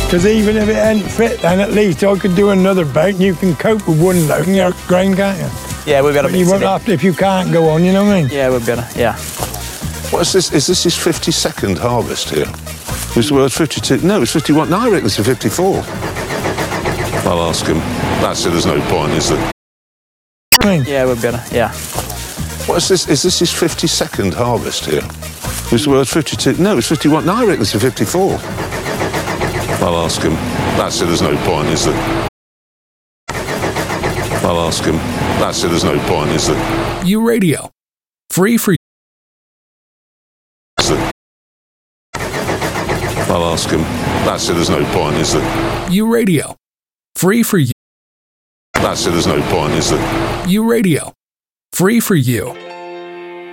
Because even if it ain't fit, then at least I could do another bake and you can cope with one load in your grain, can't you? Yeah, we'll be able to But you mix won't it in. have to if you can't go on, you know what I mean? Yeah, we'll be able to, yeah. What is this? Is this his 52nd harvest here? Was the word 52? No, it's 51. No, I reckon it's a 54. I'll ask him. That's it, there's no point, is there? I mean, Yeah, we'll be able to, yeah. What is this? Is this his 52nd harvest here? Was the word 52? No, it's 51. No, I reckon it's a 54. I'll ask him. That's it, there's no point, is there? I'll ask him. That's it, there's no point, is there? U Radio. Free for Is there? I'll ask him. That's it, there's no point, is there? U Radio. Free for you. That's it, there's no point, is there? U Radio. Free for you.